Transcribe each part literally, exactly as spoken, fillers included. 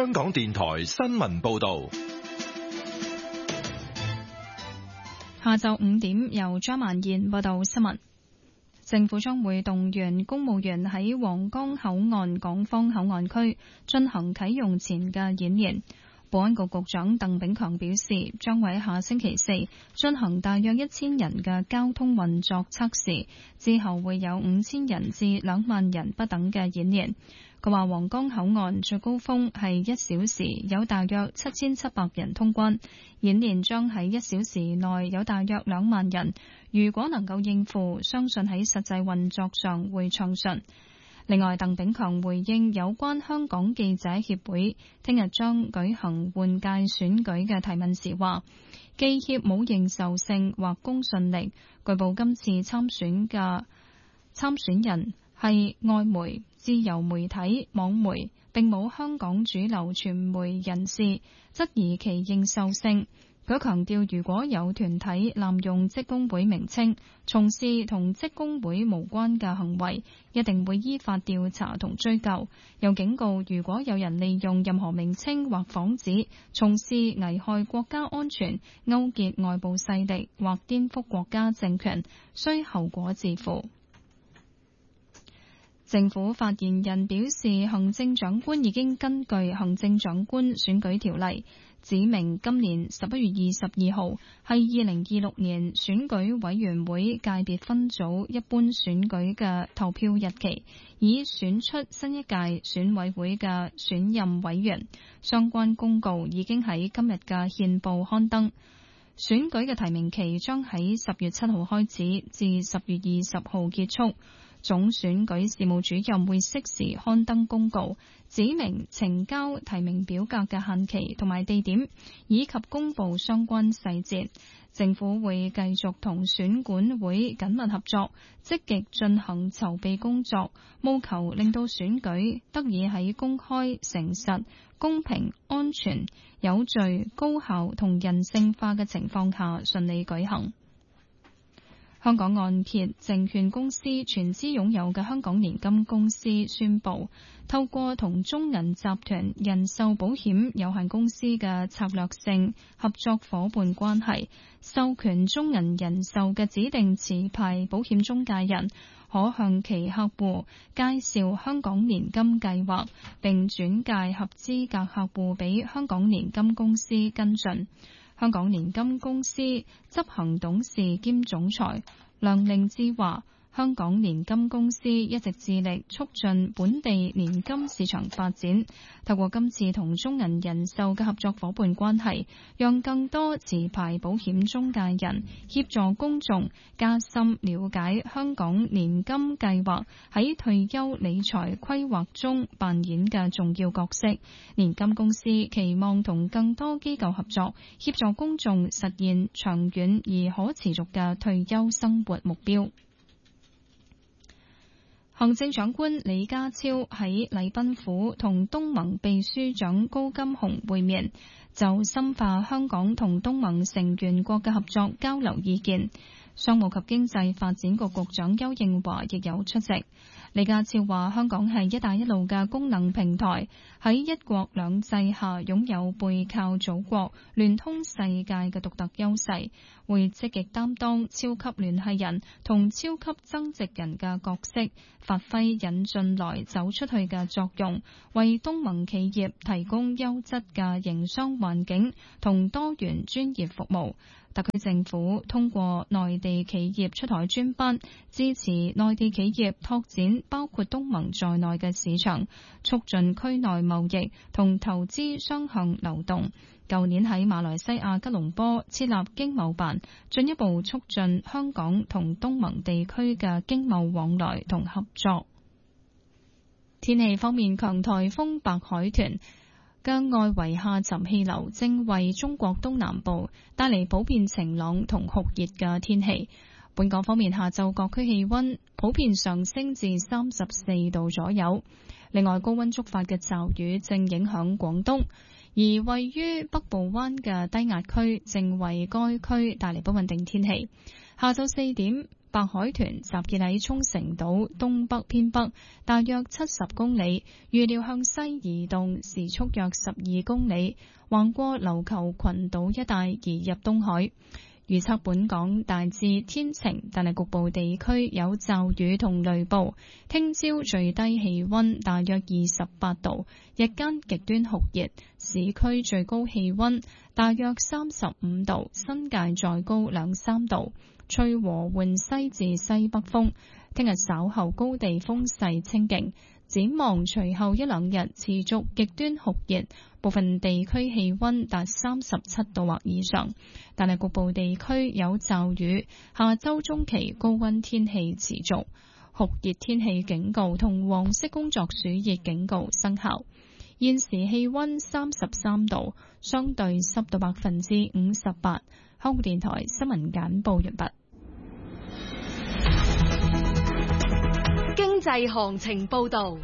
香港電台新聞報道。 下晝五點，由張曼燕報道新聞。政府將會動員公務員喺皇崗口岸港方口岸區進行啟用前嘅演練。保安局局長鄧炳強表示，將會喺下星期四進行大約一千人嘅交通運作測試，之後會有五千人至兩萬人不等嘅演練。佢話皇崗口岸最高峰係一小時有大約七千七百人通關，演練將喺一小時內有大約兩萬人。如果能夠應付，相信喺實際運作上會暢順。另外，鄧炳強回應有關香港記者協會聽日將舉行換屆選舉嘅提問時話，記協冇認受性或公信力，據報今次參選嘅參選人係外媒、自由媒體、網媒，並冇香港主流傳媒人士，質疑其認受性。佢強調，如果有團體濫用職工會名稱，從事同職工會無關嘅行為，一定會依法調查同追究。又警告，如果有人利用任何名稱或幌子，從事危害國家安全、勾結外部勢力或顛覆國家政權，需後果自負。政府發言人表示，行政長官已經根據行政長官選舉條例指明今年十一月二十二號係二零二六年選舉委員會界別分組一般選舉嘅投票日期，以選出新一屆選委會嘅選任委員。相關公告已經喺今日嘅憲報刊登。選舉嘅提名期將喺十月七號開始至十月二十號結束。總選舉事務主任會適時刊登公告，指明呈交提名表格嘅限期同埋地點，以及公布相關細節。政府會繼續同選管會緊密合作，積極進行籌備工作，務求令到選舉得以喺公開、誠實、公平、安全、有序、高效同人性化嘅情況下順利舉行。香港按揭證券公司全資擁有嘅香港年金公司宣布，透過同中銀集團人壽保險有限公司嘅策略性合作夥伴關係，授權中銀人壽嘅指定持牌保險中介人可向其客戶介紹香港年金計劃，並轉介合資格客戶俾香港年金公司跟進。香港年金公司執行董事兼總裁梁令志話，香港年金公司一直致力促進本地年金市場發展，透過今次同中銀人壽嘅合作夥伴關係，讓更多持牌保險中介人協助公眾加深了解香港年金計劃喺退休理財規劃中扮演嘅重要角色。年金公司期望同更多機構合作，協助公眾實現長遠而可持續嘅退休生活目標。行政長官李家超喺禮賓府同東盟秘書長高金洪會面，就深化香港同東盟成員國嘅合作交流意見。商務及經濟發展局局長邱應華亦有出席。李家超話，香港係一帶一路嘅功能平台，喺一國兩制下擁有背靠祖國、聯通世界嘅獨特優勢，會積極擔當超級聯繫人同超級增值人嘅角色，發揮引進來走出去嘅作用，為東盟企業提供優質嘅營商環境同多元專業服務。特區政府通過內地企業出台專班，支持內地企業拓展包括東盟在內嘅市場，促進區內貿易同投資雙向流動。舊年喺馬來西亞吉隆坡設立經貿辦，進一步促進香港同東盟地區嘅經貿往來同合作。天氣方面，強颱風白海豚嘅外圍下沉氣流正為中國東南部帶嚟普遍晴朗同酷熱嘅天氣。本港方面，下晝各區氣溫普遍上升至三十四度左右。另外，高溫觸發嘅驟雨正影響廣東，而位於北部灣嘅低壓區正為該區帶嚟不穩定天氣。下晝四點， 白海豚集結喺沖繩島東北偏北，大約七十公里，預料向西移動，時速約十二公里，橫過琉球群島一帶移入東海。預測本港大致天晴，但係局部地區有驟雨同雷暴。聽朝最低氣溫大約二十八度，日間極端酷熱，市區最高氣溫大約三十五度，新界再高兩三度。吹和緩西至西北風，聽日稍後高地風勢清勁。展望隨後一兩日持續極端酷熱，部分地區氣溫達三十七度或以上，但係局部地區有驟雨。下周中期高溫天氣持續，酷熱天氣警告同黃色工作暑熱警告生效。現時氣溫三十三度，相對濕度百分之五十八。香港電台新聞簡報完畢。 經濟行情報道。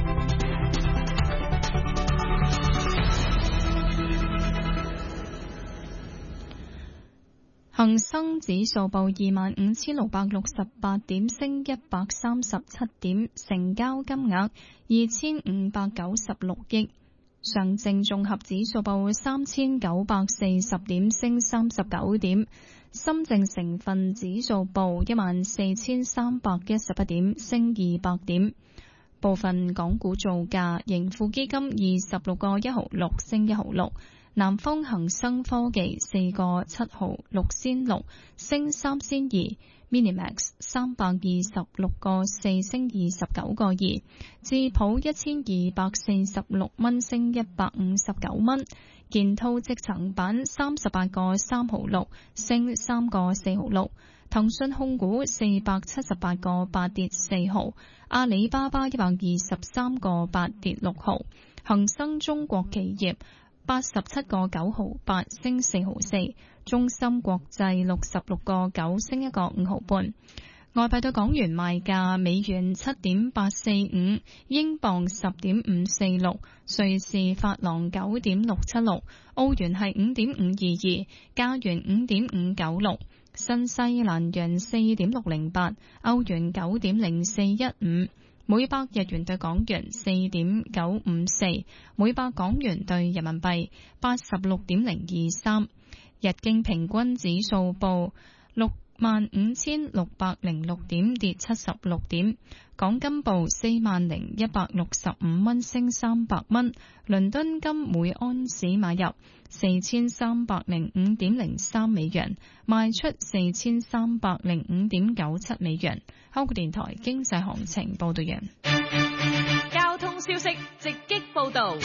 恒生指數報二萬五千六百六十八點，升一百三十七點，成交金額二千五百九十六億。上證綜合指數報三千九百四十點，升三十九點。深證成分指數報一萬四千三百一十一點，升二百點。部分港股造價，盈富基金二十六個一毫六，升一毫六。南方恒生科技四個七毫六仙六，升三仙二。Minimax 三百二十六個四，升二十九個二。智普一千二百四十六蚊，升一百五十九蚊。建滔積層板三十八個三毫六，升三個四毫六。騰訊控股四百七十八個八，跌四毫。阿里巴巴一百二十三個八，跌六毫。恒生中國企業八十七個九毫八，升四毫四。中芯國際六十六個九，升一個五毫半。外幣對港元賣價：美元七點八四五，英鎊十點五四六，瑞士法郎九點六七六，澳元係五點五二二，加元五點五九六，新西蘭元四點六零八，歐元九點零四一五。每百日元對港元四點九五四，每百港元對人民幣八十六點零二三。日經平均指數報六萬五千六百零六點，跌七十六點。港金報四萬零一百六十五蚊，升三百蚊。倫敦金每安士買入四千三百零五點零三美元，賣出四千三百零五點九七美元。香港電台經濟行情報道完。 交通消息直擊報道。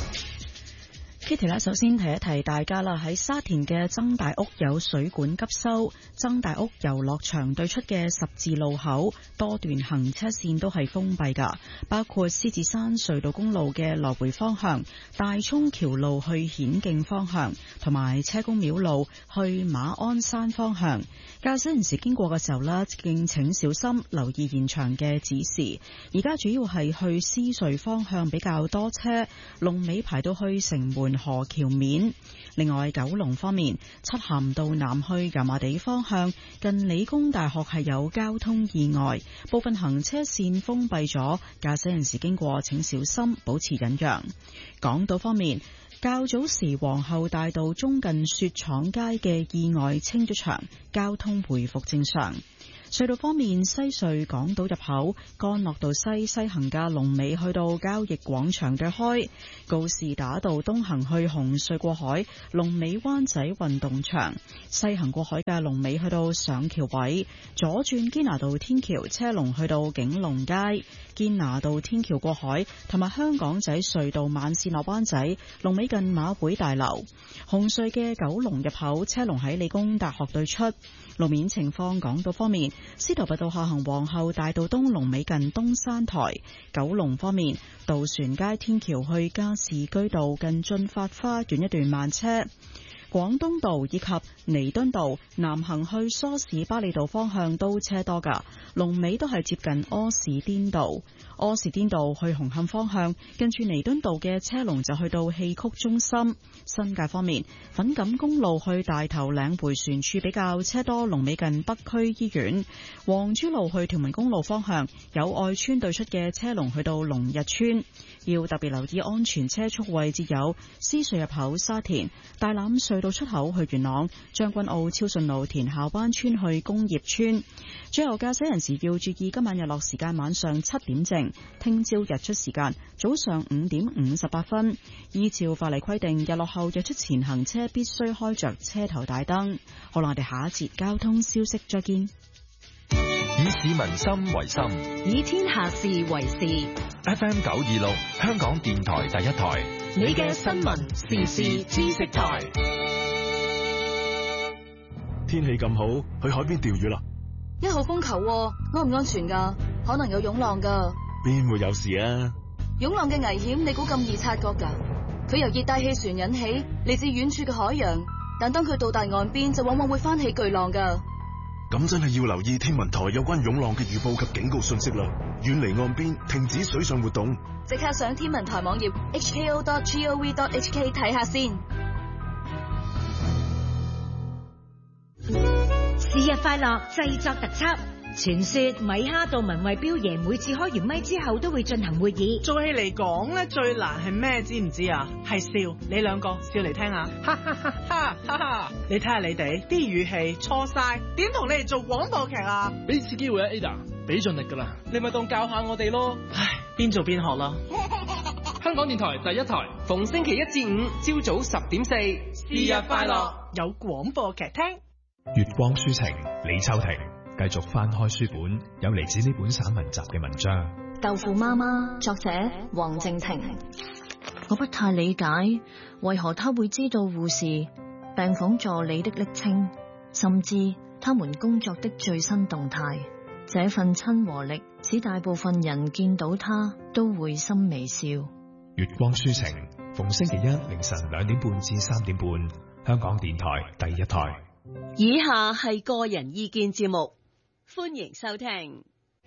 Kitty 啦，首先提一提大家啦，喺沙田嘅曾大屋有水管急修，曾大屋遊樂場對出嘅十字路口多段行車線都係封閉噶，包括獅子山隧道公路嘅來回方向、大涌橋路去顯徑方向，同埋車公廟路去馬鞍山方向。駕駛人士經過嘅時候呢，敬請小心，留意現場嘅指示。而家主要係去獅隧方向比較多車，龍尾排到去城門河橋面。另外，九龍方面，漆咸道南去油麻地方向近理工大學係有交通意外，部分行車線封閉咗，駕駛人士經過請小心，保持忍讓。港島方面，較早時皇后大道中近雪廠街嘅意外清咗場，交通回復正常。隧道方面，西隧港島入口干諾道西西行嘅龍尾去到交易廣場對開，告士打道東行去紅隧過海，龍尾灣仔運動場；西行過海嘅龍尾去到上橋位，左轉堅拿道天橋車龍去到景隆街，堅拿道天橋過海同埋香港仔隧道慢線落灣仔龍尾近馬會大樓。紅隧嘅九龍入口車龍喺理工大學對出。路面情況，港島方面，司徒拔道下行皇后大道東龍尾近東山台；九龍方面，渡船街天橋去加士居道近駿發花園一段慢車。廣東道以及彌敦道南行去梳士巴利道方向都車多噶，龍尾都係接近柯士甸道。 柯士甸道去紅磡方向，近住彌敦道嘅車龍就去到戲曲中心。新界方面，粉錦公路去大頭嶺迴旋處比較車多，龍尾近北區醫院。黃珠路去屯門公路方向，有愛村對出嘅車龍去到龍日村。要特別留意安全車速位置有獅隧入口沙田、大欖隧道出口去元朗、將軍澳超順路田下灣村去工業村。最後駕駛人士要注意今晚日落時間晚上七點正，聽朝日出時間早上五點五十八分。依照法例規定，日落後日出前行車必須開着車頭大燈。好啦，我哋下一節交通消息再見。 以市民心為心， 以天下事為事。 F M 九二六，香港電台第一台， 你嘅新聞時事知識台。 天氣咁好，去海邊釣魚啦！ 一號風球，安唔安全噶？可能有湧浪噶。 邊會有事啊？ 湧浪嘅危險，你估咁易察覺噶？佢由熱帶氣旋引起，嚟自遠處嘅海洋，但當佢到達岸邊，就往往會翻起巨浪噶。 咁真係要留意天文台有關湧浪嘅預報及警告信息啦，遠離岸邊，停止水上活動。 即刻上天文台網頁 h k o dot gov dot h k 睇下先。 是日快樂製作特輯。傳說米哈杜文慧彪爺每次開完咪之後都會進行會議。 做戲嚟講咧，最難係咩？知唔知啊？係笑。你兩個笑嚟聽下，哈哈哈哈哈哈！你睇下你哋啲語氣錯晒，點同你哋做廣播劇啊？ 俾次機會啊 Ada， 俾盡力噶啦， 你咪當教下我哋咯。唉，邊做邊學啦。 香港電台第一台， 逢星期一至五朝早十點四，是日快樂有廣播劇聽。 月光書情，李秋婷繼續翻開書本，有嚟自呢本散文集嘅文章。 豆腐媽媽，作者黃靜婷。我不太理解為何他會知道護士、病房助理的昵稱，甚至他們工作的最新動態。這份親和力使大部分人見到他都會心微笑。 月光書情，逢星期一凌晨兩點半至三點半，香港電台第一台。 以下係個人意見節目，歡迎收聽。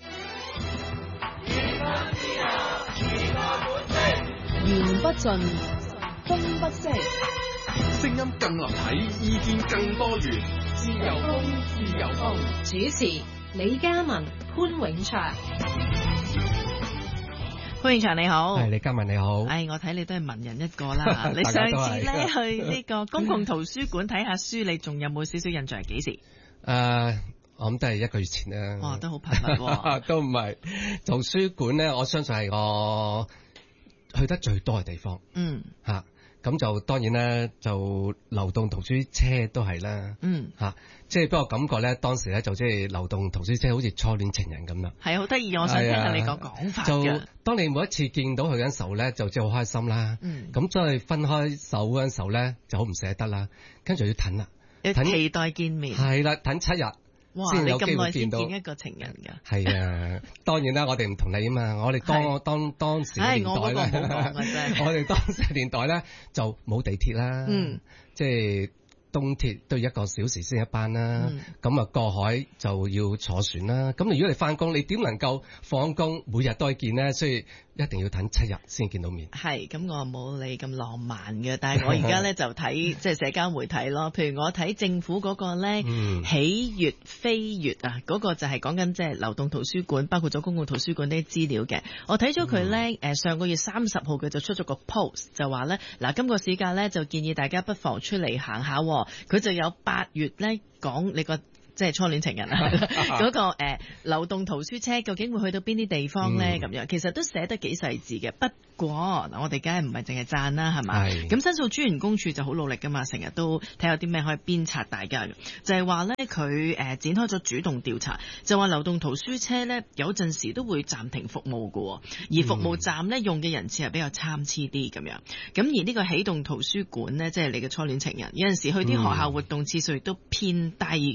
言不盡，風不息， 聲音更立體，意見更多元。 自由風，自由風。 主持李嘉文、潘永祥。 潘永祥你好， 係李嘉文你好。 唉，我睇你都係文人一個啦。你上次咧去呢個公共圖書館睇下書，你仲有冇少少印象？幾時？ 誒、uh,，我諗都係一個月前啦。 哇，都好頻密喎。 都唔係圖書館咧，我相信係我去得最多嘅地方。 嗯， 吓、啊。咁就當然咧，就流動圖書車都係啦。 嗯， 吓、啊，即係不過感覺咧，當時咧就即係流動圖書車好似初戀情人咁啦。 係好得意，我想聽下你個講法嘅。 就當你每一次見到佢嗰陣時候咧，就即係好開心啦。 嗯， 咁再係分開手嗰陣時候咧，就好唔捨得啦。跟住要等啦， 要期待見面。 係啦，等七日。 哇！ 先有你咁耐先見見一個情人㗎？ 係啊，當然啦，我哋唔同你啊嘛，我哋當當當時嘅年代咧，我哋當時嘅年代咧就冇地鐵啦， 嗯， 即係東鐵都要一個小時先一班啦，咁、嗯、啊過海就要坐船啦，咁如果你翻工，你點能夠放工每日都去見呢？所以一定要等七日先見到面。 係，咁我冇你咁浪漫嘅，但係我而家咧就睇即係社交媒體咯。譬如我睇政府嗰個咧、嗯、喜悅飛躍啊，嗰、嗰個就係講緊即係流動圖書館，包括咗公共圖書館啲資料嘅。我睇咗佢咧，誒、嗯、上個月三十號佢就出咗個 post，就話咧嗱，今個市價咧就建議大家不妨出嚟行下。佢就有八月咧講你個。即係初戀情人啊！嗰、那個誒、呃、流動圖書車究竟會去到邊啲地方咧？咁、嗯、樣其實都寫得幾細緻嘅。不過嗱，我哋梗係唔係淨係讚啦，係嘛？咁申訴專員公署就好努力噶嘛，成日都睇有啲咩可以鞭策大家嘅。就係話咧，佢誒展開咗主動調查，就話流動圖書車咧有陣時都會暫停服務嘅，而服務站咧用嘅人次係比較參差啲咁樣。咁而呢個起動圖書館咧，即係你嘅初戀情人，有陣時去啲學校活動次數亦都偏低嘅。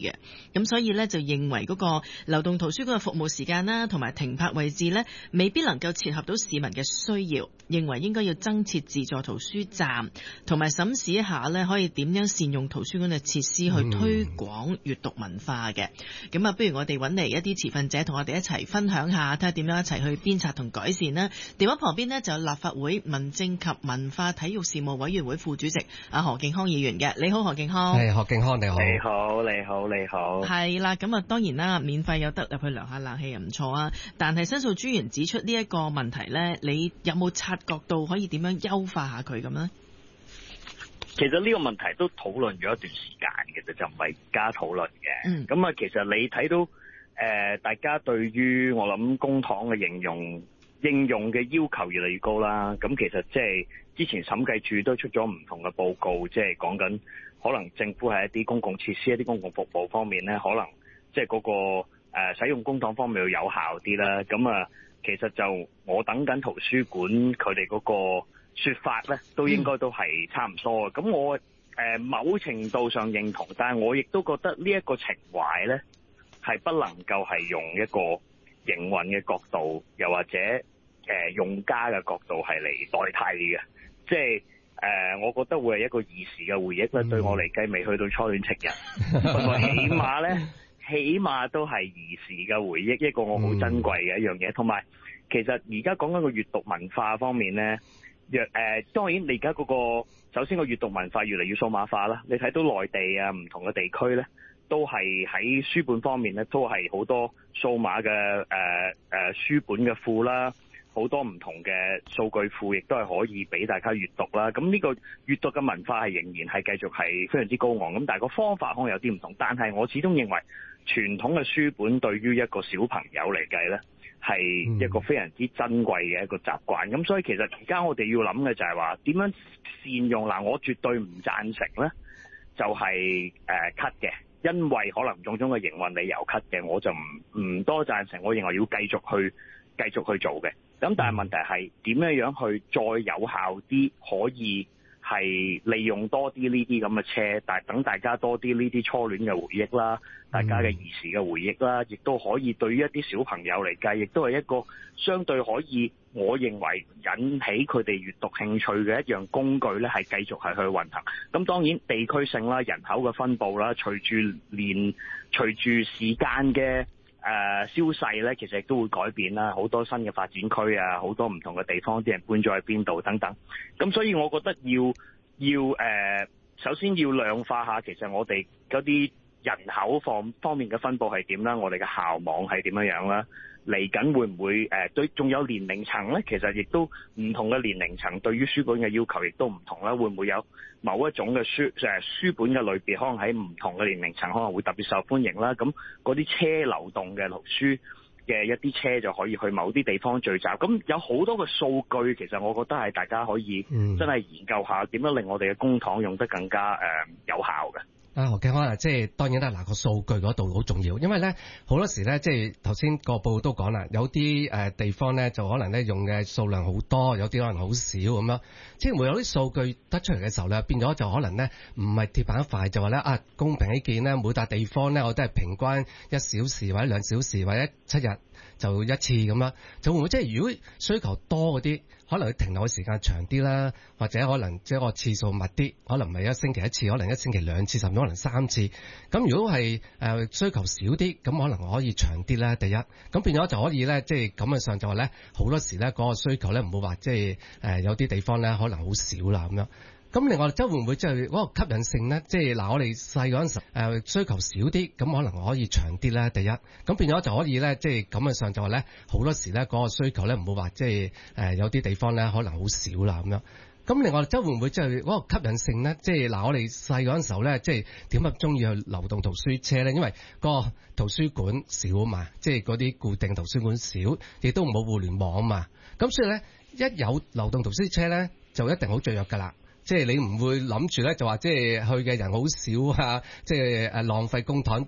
咁所以呢，就認為嗰個流動圖書館嘅服務時間啦，同埋停泊位置呢，未必能夠切合到市民嘅需要，認為應該要增設自助圖書站，同埋審視一下呢，可以點樣善用圖書館嘅設施去推廣閱讀文化嘅。咁啊，不如我哋揾嚟一啲持份者同我哋一齊分享下，睇下點樣一齊去鞭策同改善啦。電話旁邊呢，就有立法會民政及文化體育事務委員會副主席阿何敬康議員嘅。你好，何敬康。 係何敬康，你好。 你好，你好，你好。 係啦，咁啊，當然啦，免費有得入去涼下冷氣又唔錯啊。但係申訴專員指出呢一個問題呢，你有冇察覺到可以點樣優化下佢咁呢？ 其實呢個問題都討論咗一段時間嘅，就就唔係而家討論嘅。咁啊、嗯，其實你睇到誒、呃，大家對於我諗公帑嘅應用應用嘅要求越嚟越高啦。咁其實即係之前審計署都出咗唔同嘅報告，即係講緊可能政府喺一啲公共設施、一啲公共服務方面咧，可能即係嗰個誒、呃、使用公帑方面要有效啲啦。咁啊，其實就我等緊圖書館佢哋嗰個說法咧，都應該都係差唔多嘅。咁、嗯、我誒、呃、某程度上認同，但係我亦都覺得呢一個情懷咧，係不能夠係用一個營運嘅角度，又或者誒、呃、用家嘅角度係嚟代替嘅。即係誒、呃，我覺得會係一個兒時嘅回憶咧。嗯、對我嚟計，未去到初戀情人，不過起碼咧，起碼都係兒時嘅回憶，一個我好珍貴嘅一樣嘢。同埋、嗯，其實而家講緊個閱讀文化方面咧。若誒、呃，當然你而家嗰個首先個閱讀文化越嚟越數碼化啦。你睇到內地啊，唔同嘅地區咧，都係喺書本方面咧，都係好多數碼嘅誒誒書本嘅庫啦，好多唔同嘅數據庫，亦都係可以俾大家閱讀啦。咁呢個閱讀嘅文化係仍然係繼續係非常之高昂。咁但係個方法可能有啲唔同，但係我始終認為傳統嘅書本對於一個小朋友嚟計咧，係一個非常之珍貴嘅一個習慣，咁、嗯、所以其實而家我哋要諗嘅就係話點樣善用嗱，我絕對唔贊成咧，就係誒 cut 嘅，因為可能種種嘅營運理由 cut 嘅，我就唔唔多贊成，我認為要繼續去繼續去做嘅。咁但係問題係點樣樣去再有效啲，可以係利用多啲呢啲咁嘅車，但係等大家多啲呢啲初戀嘅回憶啦，大家嘅兒時嘅回憶啦，亦都可以對於一啲小朋友嚟計，亦都係一個相對可以，我認為引起佢哋閱讀興趣嘅一樣工具咧，係繼續係去運行。咁當然地區性啦、人口嘅分佈啦，隨住年隨住時間嘅誒消逝咧，其實亦都會改變啦。好多新嘅發展區啊，好多唔同嘅地方，啲人搬咗去邊度等等。咁所以我覺得要要誒、呃，首先要量化下，其實我哋嗰啲人口方方面嘅分佈係點啦，我哋嘅校網係點樣樣啦。嚟緊會唔會誒對？仲有年齡層咧，其實亦都唔同嘅年齡層對於書本嘅要求亦都唔同啦。會唔會有某一種嘅書誒書本嘅類別，可能喺唔同嘅年齡層可能會特別受歡迎啦。咁嗰啲車流動嘅圖書嘅一啲車就可以去某啲地方聚集。咁有好多嘅數據，其實我覺得係大家可以真係研究下點樣令我哋嘅公帑用得更加誒、呃、有效嘅。 啊，何敬康啊，即係當然啦，嗱個數據嗰度好重要，因為咧好多時咧，即係頭先個報都講啦，有啲誒地方咧就可能咧用嘅數量好多，有啲可能好少咁樣，即係會有啲數據得出嚟嘅時候咧，變咗就可能咧唔係鐵板一塊，就話咧啊公平起見咧，每笪地方咧我都係平均一小時或者兩小時或者七日就一次咁樣，就會唔會即係如果需求多嗰啲，可能佢停留嘅時間長啲啦，或者可能即係個次數密啲，可能唔係一星期一次，可能一星期兩次，甚至可能三次。咁如果係誒、呃、需求少啲，咁可能可以長啲啦。第一，咁變咗就可以咧，即係咁嘅上就話咧，好多時咧嗰個需求咧唔會話即係誒有啲地方咧可能好少啦咁樣。咁另外，即係會唔會即係嗰個吸引性咧？即係嗱，我哋細嗰陣時誒需求少啲，咁可能可以長啲咧。第一，咁變咗就可以咧，即係咁嘅上就話咧，好多時咧嗰個需求咧唔會話即係誒有啲地方咧可能好少啦咁樣。咁另外，即係會唔會即係嗰個吸引性咧？即係嗱，我哋細嗰陣時候咧，即係點解中意去流動圖書車咧？因為個圖書館少啊嘛，即係嗰啲固定圖書館少，亦都冇互聯網啊嘛。咁所以咧，一有流動圖書車咧，就一定好雀躍㗎啦。即係你唔會諗住咧，就話即係去嘅人好少啊！即係誒浪費公帑